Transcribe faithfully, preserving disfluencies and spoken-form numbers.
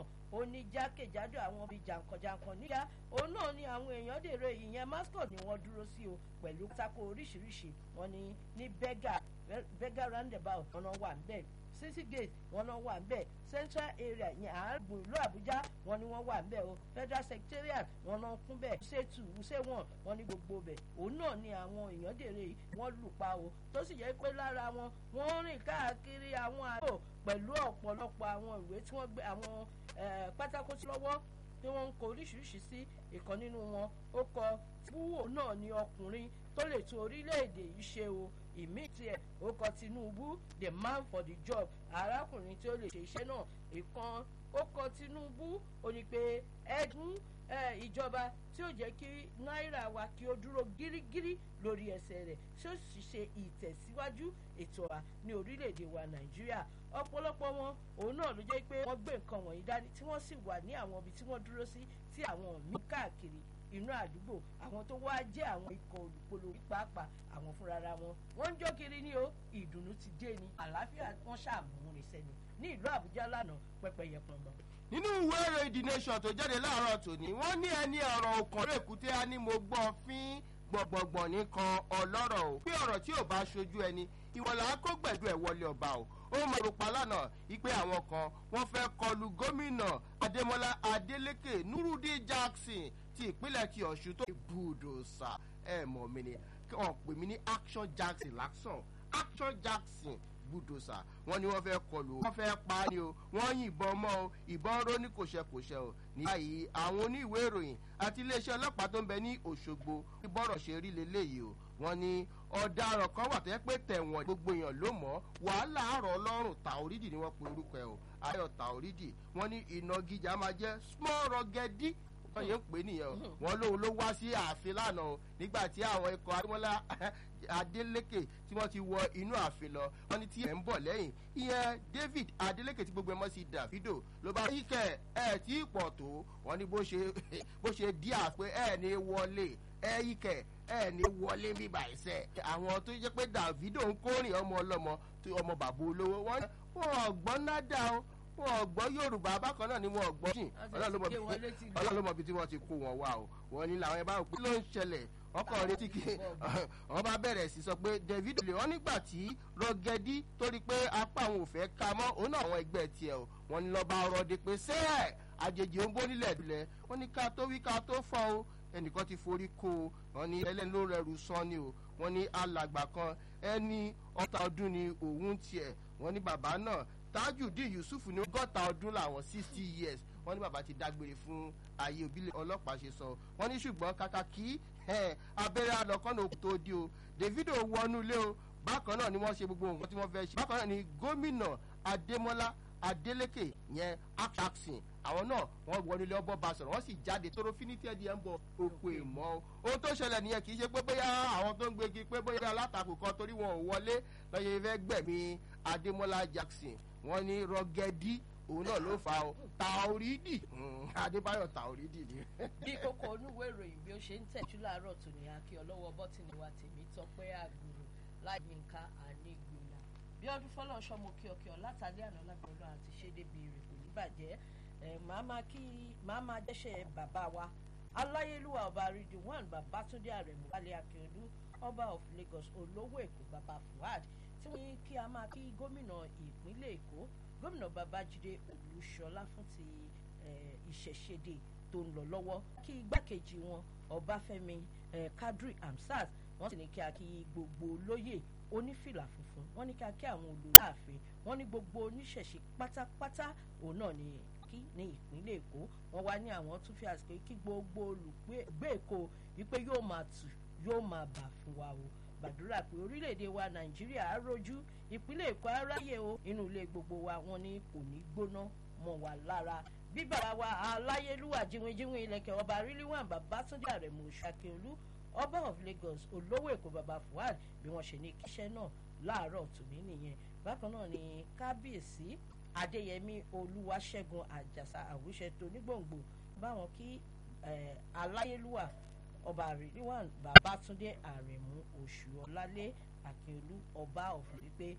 náà ó ní jákèjádò àwọn bíi jàǹkànjàǹkàn níyà òun náà ni àwọn èèyàn dèrò ìyẹn mascot ni wọ́n dúró sí o pẹ̀lú pátákó oríṣiríṣi wọn ni ní bega bega roundabout wọn náà wà níbẹ̀ city gate wọn náà wà níbẹ̀ central area yẹn àárùn ìlú àbújá wọn ni wọ́n wà níbẹ̀ o federal secretariat wọn náà kún bẹ́ẹ̀ ṣé tù ṣé wọn wọn ní gbogbo bẹ̀ òun náà ni àwọn èèyàn dèrè yìí wọ́n lù pa o tó sì jẹ́ pé lára wọn wọ́n rìn káàkiri àwọn àdó pẹ̀lú ọ̀pọ̀lọpọ̀ àwọn ìwé tí wọ́n gbé àwọn pátákó tí lọ́wọ́ tí wọ́n ń kọ oríṣiríṣi sí ìkan nínú wọn ó kọ Tinubu náà ni ọkùnrin tó lè tún orílẹ̀-èdè yìí ṣe o ìmí tiẹ̀ ó kọ Tinubu the man for the job arákùnrin tí ó lè ṣe iṣẹ́ náà ìkan ó kọ Tinubu ó ní pé ẹ̀dùn ìjọba tí ó jẹ́ kí náírà wa kí ó dúró gírígírí lórí ẹsẹ̀ rẹ̀ tí ó sì ṣe ìtẹ̀síwájú ètò wa ní orílẹ̀-èdè wa Nàìjíríà ọ̀pọ̀lọpọ̀ wọn òun náà ló jẹ́ pé wọ́n gbé nǹkan wọ̀nyí dání tí wọ́n sì wà ní àwọn ibi tí wọ́n dúró sí tí àwọn míì káàkiri inú àdúgbò àwọn tó wá jẹ́ àwọn ikọ̀ olùpolówó pàápàá àwọn fúnra wọn wọ́n ń jó kiri ní o ìdùnnú ti dé ni àlàáfíà wọn ṣàmúrin sẹ́ni ní ìlú Àbújá lánàá pẹ́pẹ́yẹ pọ̀nmọ́. nínú ìwé ìròyìn The Nation tó jáde láàárọ̀ tòní wọ́n ní ẹni ọ̀rọ̀ òkàn rèkúté á ní mo gbọ́ fín gbọ̀gbọ̀gbọ̀ nìkan ọlọ́rọ̀ o bí ọ̀rọ̀ tí ò bá ṣojú ẹni ìwọ̀lá kó gbẹ̀dú ẹ̀ wọlé ọba o ó mọ̀ rúpa lánàá ìpè àwọn kan wọ́n fẹ́ kọlu gómìnà Adémọ́lá Adélékè Nurudeen Jackson ti ìpínlẹ̀ ti Ọ̀ṣun tó bùdòsà ẹ̀ mọ̀ mi ni wọ́n pè mí ní Action Jackson lásán Action Jackson bùdòsà wọ́n ní wọ́n fẹ́ kọlu wọ́n fẹ́ pa ni o wọ́n yìnbọn mọ́ o ìbọn ró ní kòṣẹ́kòṣẹ́ o ní báyìí àwọn oníwé ìròyìn àti iléeṣẹ́ ọlọ́pàá tó ń bẹ ní Òṣogbo bí bọ́rọ̀ ṣe rí leléyìí o wọ́n ní ọ̀daràn kan wà tó yẹ pé tẹ̀wọ̀n gbogbo èèyàn ló mọ̀ wàhálà àárọ̀ ọlọ́run Taoridi ni wọ́n pe orúkọ ẹ̀ o Ayọ̀ Taoridi wọ́n ní ìnagijẹ máa jẹ́ small rọgẹdí wọ́n yẹn ń pè nìyẹn o wọ́n lóun ló wá sí ààfin lánàá o nígbà tí àwọn ikọ̀ Adémọ́lá Adélékè tí wọ́n ti wọ inú ààfin lọ wọ́n ní tí ẹ̀ ń bọ̀ lẹ́yìn ìyẹn David Adélékè tí gbogbo ẹ̀ mọ́ sí Davido ló bá yíkẹ́ ẹ̀ tí pọ̀ tó wọ́n ní bó ṣe bó ṣe dí àpé ẹ̀ ní wọlé ẹ̀ yíkẹ́ ẹ̀ ní wọlé bíbà ẹ̀sẹ̀ àwọn tó jẹ́ pé Davido ń kórìn ọmọ ọlọ́mọ ọmọ bàbá olówó wọ́n ọ̀gbọ́n nádà o wọn gbọ́ Yorùbá bákan náà ni wọn gbọ́ sìn Ọlọ́run ló mọ̀ bí tí wọ́n ti kó wọn wá o wọ́n ní làwọn ẹ̀bá òpin ló ń ṣẹlẹ̀ ọkọ̀ retí kí wọ́n bá bẹ̀rẹ̀ sí sọ pé Davido lè wọ́n nígbà tí rọgẹdí torí pé apá àwọn ò fẹ́ ka mọ́ òun náà àwọn ẹgbẹ́ tiẹ̀ o wọ́n ní lọ́ba ọ̀rọ̀ de pé sẹ́ẹ̀ àjèjì ó ń bó nílẹ̀ dulẹ̀ wọ́n ní ká tó wí ká tó fọ́ o ẹnìkan ti forí kó o wọ́n ní ẹlẹ́ni ló rẹrù sán ni o wọ́n ní alàgbà kan ẹni ọ̀tá ọdún ni òun tiẹ̀ wọ́n ní bàbá náà Tajudeen Yusuf ní ọgọ́ta ọdún làwọn sixty years wọ́n ní bàbá ti dágbére fún ayé òbílẹ̀ ọlọ́pàá ṣe sọ wọ́n ní ṣùgbọ́n kàkà kí abẹ́rẹ́ alọ́kànnà òkú tó di o Davido wọnú ilé o bákan náà ni wọ́n ṣe gbogbo nǹkan tí wọ́n fẹ́ ṣe bákan náà ni gómìnà Adémọ́lá Adélékè yẹn Jackson àwọn náà wọ́n wọnú ilé ọbọ̀ bá sọ̀rọ̀ wọ́n sì jáde tóró finiti ẹ̀dí ẹ̀ ń bọ̀ oko ìmọ̀ o ohun tó ṣẹlẹ̀ nìyẹn kì í ṣe pé bóyá àwọn tó ń gbégi pé bóyá alátakò kan torí wọn ò wọlé lọ́yẹ̀ fẹ́ gbẹ̀mí Adémọ́lá Jackson wọ́n ní rọgẹdí òun náà ló fa o Taoridi Adébáyọ̀ Taoridi ni. bí kókó onúwé ìròyìn bí ó ṣe ń tẹ̀jú láàárọ̀ tó ní akí ọlọ́wọ́ bọ́tìnì wa tèmi Tọ́pẹ́ Àgùrù Láyínká Ànígbìlà bí ọdún fọlọ́ọ̀ṣọ́ mo kí ọkẹ́ ọ látàlẹ́ àná lágbọ̀dọ̀ àti ṣé débi rẹ̀ kò ní bàjẹ́ màá máa jẹ́ṣẹ́ bàbá wa aláyélúwà ọba Ridwan Babátúndé Àrẹ̀mú Wálé Akíọdún ọba of Lagos olówó Èkó bàbá Fuad tí wọ́n ní kí a máa kí gómìnà ìpínlẹ̀ Èkó gómìnà Babájídé Olúṣọlá fún ti ìṣẹ̀ṣẹ̀dẹ̀ tó ń lọ lọ́wọ́ kí igbákejì wọn Ọbáfẹ́mi Kadri Hamzat wọ́n sì ní kí a kí gbogbo olóyè onífìlà funfun wọ́n ní kí a kí àwọn olórí ààfin wọ́n ní gbogbo oníṣẹ̀ṣe pátápátá òun náà ní kí ní ìpínlẹ̀ Èkó wọ́n wá ní àwọn tún fi àsìkò kí gbogbo olùgbé Èkó wípé yóò máa tù yóò máa bà fún wa o gbàdúrà pé orílẹ̀-èdè wa Nàìjíríà á rojú ìpínlẹ̀ Èkó á ráyè o inú ilé gbogbo wa wọn ní kò ní gbóná mọ́ wa lára bí bàbá wa aláyélúwà jíwìnjíwìn ilẹ̀kẹ̀ ọba Ridwan Babátúndé Àrẹ̀mú Ṣakíolú ọba of Lagos olówó Èkó bàbá Fuad bí wọ́n ṣe ní kíṣẹ́ náà láàárọ̀ tòní nìyẹn bákan náà ni kábíyèsí Adéyẹmí Olúwaṣẹ́gun Àjàsà Àwùṣẹ tó nígbòǹgbò báwọn kí aláyélúwà ọba Ridwan Babátúndé Àrẹ̀mú Oṣùọlálé Akíolú ọba of wípé